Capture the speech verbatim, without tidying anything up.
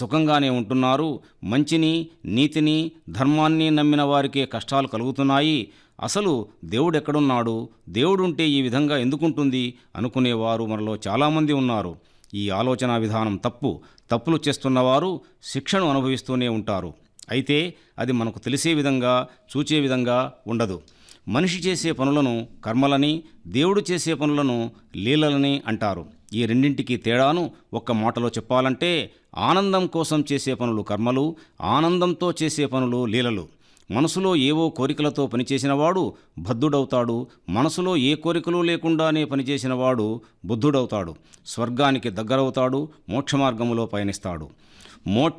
సుఖంగానే ఉంటున్నారు. మంచిని, నీతిని, ధర్మాన్ని నమ్మిన వారికే కష్టాలు కలుగుతున్నాయి. అసలు దేవుడెక్కడున్నాడు, దేవుడుంటే ఈ విధంగా ఎందుకుంటుంది అనుకునేవారు మనలో చాలామంది ఉన్నారు. ఈ ఆలోచన విధానం తప్పు. తప్పులు చేస్తున్నవారు శిక్షను అనుభవిస్తూనే ఉంటారు. అయితే అది మనకు తెలిసే విధంగా, చూచే విధంగా ఉండదు. మనిషి చేసే పనులను కర్మలని, దేవుడు చేసే పనులను లీలలని అంటారు. ఈ రెండింటికి తేడాను ఒక్క మాటలో చెప్పాలంటే, ఆనందం కోసం చేసే పనులు కర్మలు, ఆనందంతో చేసే పనులు లీలలు. మనసులో ఏవో కోరికలతో పనిచేసినవాడు బద్ధుడవుతాడు. మనసులో ఏ కోరికలు లేకుండానే పనిచేసినవాడు బుద్ధుడవుతాడు. స్వర్గానికి దగ్గరవుతాడు, మోక్ష మార్గములో పయనిస్తాడు. మోక్ష